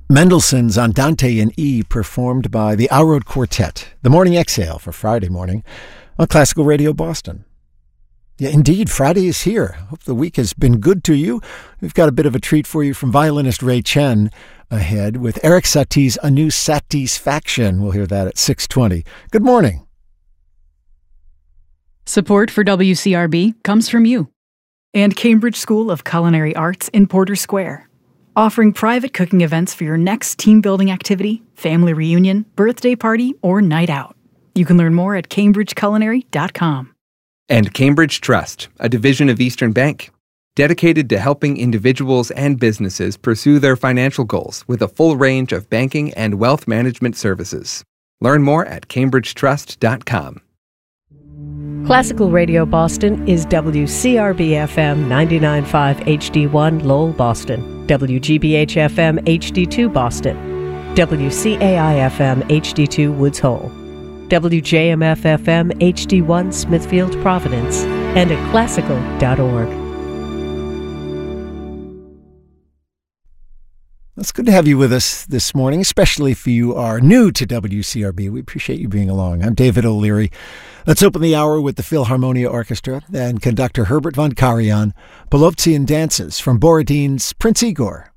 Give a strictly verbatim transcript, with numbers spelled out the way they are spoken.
Mendelssohn's Andante in E, performed by the Alroad Quartet, the morning exhale for Friday morning on Classical Radio Boston. Yeah, indeed, Friday is here. Hope the week has been good to you. We've got a bit of a treat for you from violinist Ray Chen ahead with Eric Satie's A New Satisfaction. We'll hear that at six twenty. Good morning. Support for W C R B comes from you and Cambridge School of Culinary Arts in Porter Square, offering private cooking events for your next team-building activity, family reunion, birthday party, or night out. You can learn more at cambridge culinary dot com. And Cambridge Trust, a division of Eastern Bank, dedicated to helping individuals and businesses pursue their financial goals with a full range of banking and wealth management services. Learn more at cambridge trust dot com. Classical Radio Boston is W C R B F M ninety-nine point five H D one Lowell, Boston, W G B H F M H D two Boston, W C A I F M H D two Woods Hole, W J M F F M H D one Smithfield, Providence, and at classical dot org. It's good to have you with us this morning, especially if you are new to W C R B. We appreciate you being along. I'm David O'Leary. Let's open the hour with the Philharmonia Orchestra and conductor Herbert von Karajan, Belovezhian dances from Borodin's Prince Igor.